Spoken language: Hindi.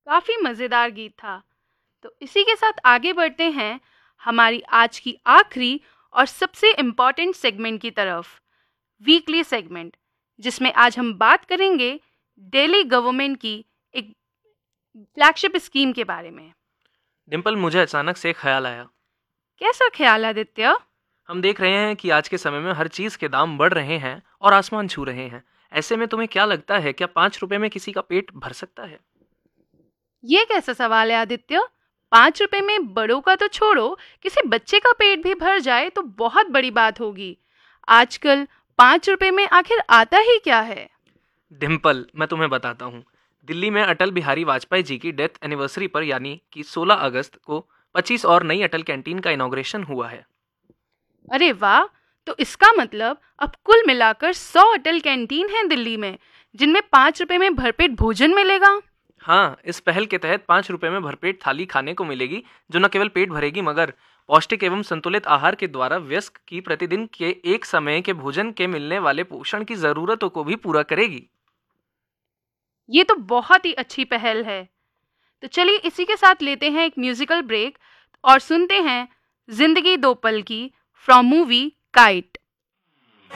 काफ़ी मज़ेदार गीत था। तो इसी के साथ आगे बढ़ते हैं हमारी आज की आखिरी और सबसे इम्पॉर्टेंट सेगमेंट की तरफ, वीकली सेगमेंट, जिसमें आज हम बात करेंगे दिल्ली गवर्नमेंट की एक फ्लैगशिप स्कीम के बारे में। डिम्पल, मुझे अचानक से एक ख्याल आया। कैसा ख्याल आदित्य? हम देख रहे हैं कि आज के समय में हर चीज के दाम बढ़ रहे हैं और आसमान छू रहे हैं। ऐसे में तुम्हें क्या लगता है, क्या 5 रुपए में किसी का पेट भर सकता है? ये कैसा सवाल है आदित्य? 5 रुपए में बड़ों का तो छोड़ो, किसी बच्चे का पेट भी भर जाए तो बहुत बड़ी बात होगी। आजकल 5 रुपए में आखिर आता ही क्या है? डिम्पल, मैं तुम्हें बताता हूँ। दिल्ली में अटल बिहारी वाजपेयी जी की डेथ एनिवर्सरी पर यानी कि 16 अगस्त को 25 और नई अटल कैंटीन का इनॉग्रेशन हुआ है। अरे वाह! तो इसका मतलब अब कुल मिलाकर 100 अटल कैंटीन हैं दिल्ली में, जिनमें 5 रुपए में भरपेट भोजन मिलेगा। हाँ, इस पहल के तहत 5 रुपए में भरपेट थाली खाने को मिलेगी, जो न केवल पेट भरेगी मगर पौष्टिक एवं संतुलित आहार के द्वारा वयस्क की प्रतिदिन के एक समय के भोजन के मिलने वाले पोषण की जरूरतों को भी पूरा करेगी। ये तो बहुत ही अच्छी पहल है। तो चलिए इसी के साथ लेते हैं एक म्यूजिकल ब्रेक और सुनते हैं जिंदगी दो पल की फ्रॉम मूवी काइट।